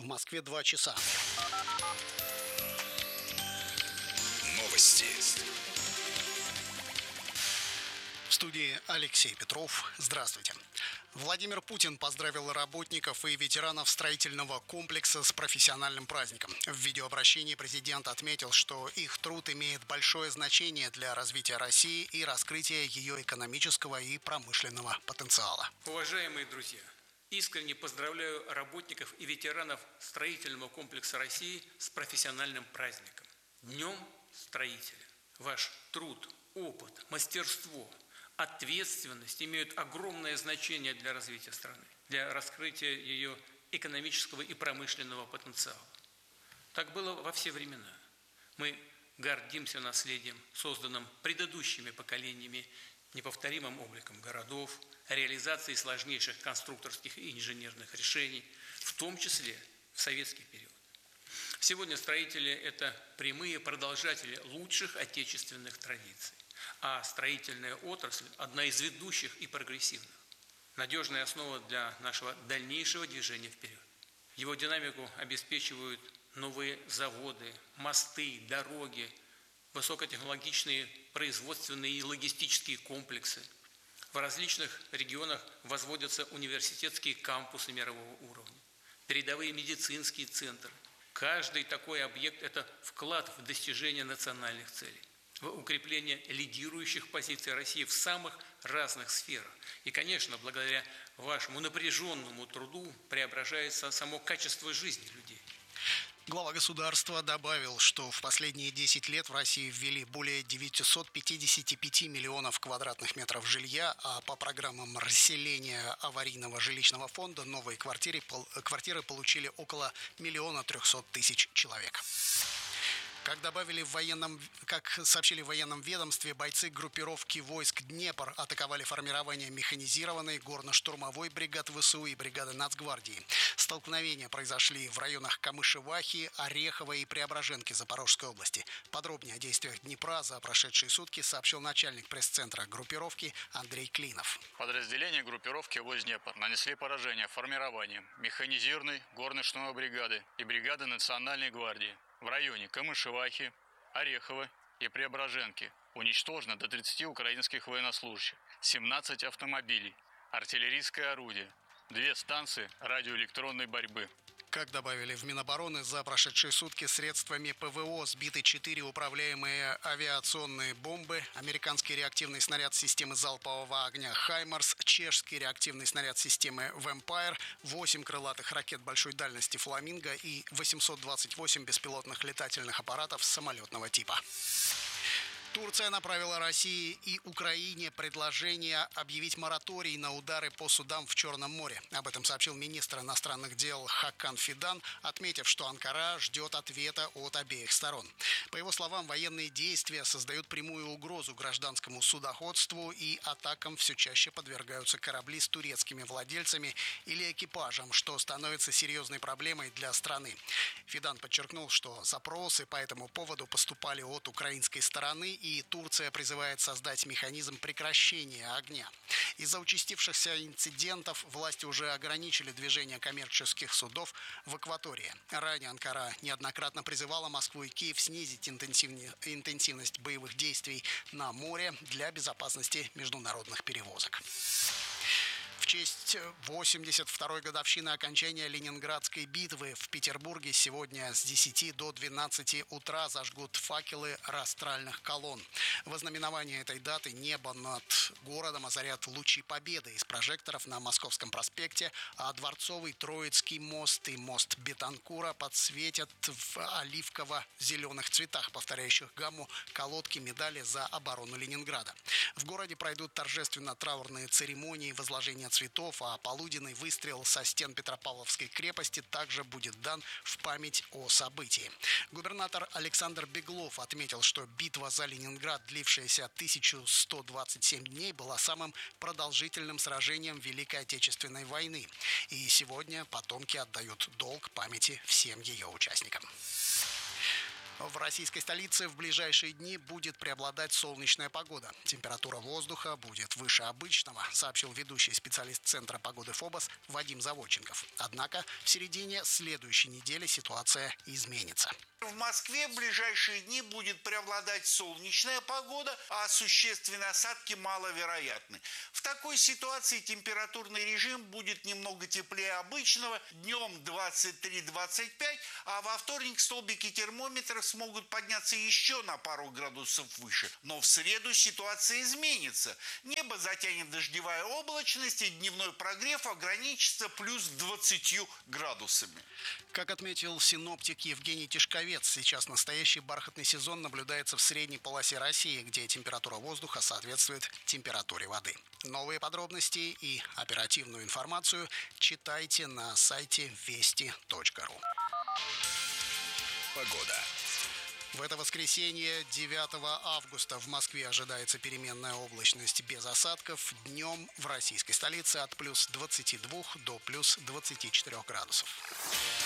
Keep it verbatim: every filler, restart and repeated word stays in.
В Москве два часа. Новости. В студии Алексей Петров. Здравствуйте. Владимир Путин поздравил работников и ветеранов строительного комплекса с профессиональным праздником. В видеообращении президент отметил, что их труд имеет большое значение для развития России и раскрытия ее экономического и промышленного потенциала. Уважаемые друзья, искренне поздравляю работников и ветеранов строительного комплекса России с профессиональным праздником. Днем строителя. Ваш труд, опыт, мастерство, ответственность имеют огромное значение для развития страны, для раскрытия ее экономического и промышленного потенциала. Так было во все времена. Мы гордимся наследием, созданным предыдущими поколениями, неповторимым обликом городов, реализацией сложнейших конструкторских и инженерных решений, в том числе в советский период. Сегодня строители – это прямые продолжатели лучших отечественных традиций, а строительная отрасль – одна из ведущих и прогрессивных, надежная основа для нашего дальнейшего движения вперед. Его динамику обеспечивают новые заводы, мосты, дороги, высокотехнологичные производственные и логистические комплексы. В различных регионах возводятся университетские кампусы мирового уровня, передовые медицинские центры. Каждый такой объект – это вклад в достижение национальных целей, в укрепление лидирующих позиций России в самых разных сферах. И, конечно, благодаря вашему напряженному труду преображается само качество жизни людей. Глава государства добавил, что в последние десять лет в России ввели более девятьсот пятьдесят пять миллионов квадратных метров жилья, а по программам расселения аварийного жилищного фонда новые квартиры, квартиры получили около миллиона трехсот тысяч человек. Как добавили в военном, как сообщили в военном ведомстве, бойцы группировки войск Днепр атаковали формирование механизированной горно-штурмовой бригады ВСУ и бригады Нацгвардии. Столкновения произошли в районах Камышевахи, Орехова и Преображенки Запорожской области. Подробнее о действиях Днепра за прошедшие сутки сообщил начальник пресс-центра группировки Андрей Клинов. Подразделения группировки войск Днепр нанесли поражение формированием механизированной горно-штурмовой бригады и бригады Национальной гвардии. В районе Камышевахи, Орехова и Преображенки уничтожено до тридцати украинских военнослужащих, семнадцать автомобилей, артиллерийское орудие, две станции радиоэлектронной борьбы. Как добавили в Минобороны, за прошедшие сутки средствами ПВО сбиты четыре управляемые авиационные бомбы, американский реактивный снаряд системы залпового огня «Хаймарс», чешский реактивный снаряд системы «Вэмпайр», восемь крылатых ракет большой дальности «Фламинго» и восемьсот двадцать восемь беспилотных летательных аппаратов самолетного типа. Турция направила России и Украине предложение объявить мораторий на удары по судам в Черном море. Об этом сообщил министр иностранных дел Хакан Фидан, отметив, что Анкара ждет ответа от обеих сторон. По его словам, военные действия создают прямую угрозу гражданскому судоходству, и атакам все чаще подвергаются корабли с турецкими владельцами или экипажем, что становится серьезной проблемой для страны. Фидан подчеркнул, что запросы по этому поводу поступали от украинской стороны, и Турция призывает создать механизм прекращения огня. Из-за участившихся инцидентов власти уже ограничили движение коммерческих судов в акватории. Ранее Анкара неоднократно призывала Москву и Киев снизить интенсивность боевых действий на море для безопасности международных перевозок. В честь восемьдесят второй годовщины окончания Ленинградской битвы в Петербурге сегодня с десяти до двенадцати утра зажгут факелы растральных колонн. В ознаменование этой даты небо над городом озарят лучи победы из прожекторов на Московском проспекте, а Дворцовый Троицкий мост и мост Бетанкура подсветят в оливково-зеленых цветах, повторяющих гамму колодки медали за оборону Ленинграда. В городе пройдут торжественно-траурные церемонии возложения цветов, а полуденный выстрел со стен Петропавловской крепости также будет дан в память о событии. Губернатор Александр Беглов отметил, что битва за Ленинград, длившаяся тысячу сто двадцать семь дней, была самым продолжительным сражением Великой Отечественной войны. И сегодня потомки отдают долг памяти всем ее участникам. В российской столице в ближайшие дни будет преобладать солнечная погода. Температура воздуха будет выше обычного, сообщил ведущий специалист Центра погоды ФОБОС Вадим Заводченков. Однако в середине следующей недели ситуация изменится. В Москве в ближайшие дни будет преобладать солнечная погода, а существенные осадки маловероятны. В такой ситуации температурный режим будет немного теплее обычного, днем двадцать три - двадцать пять, а во вторник столбики термометров смогут подняться еще на пару градусов выше. Но в среду ситуация изменится. Небо затянет дождевая облачность, и дневной прогрев ограничится плюс двадцатью градусами. Как отметил синоптик Евгений Тишковец, сейчас настоящий бархатный сезон наблюдается в средней полосе России, где температура воздуха соответствует температуре воды. Новые подробности и оперативную информацию читайте на сайте вести точка ру. Погода. В это воскресенье, девятого августа, в Москве ожидается переменная облачность без осадков. Днем в российской столице от плюс двадцати двух до плюс двадцати четырёх градусов.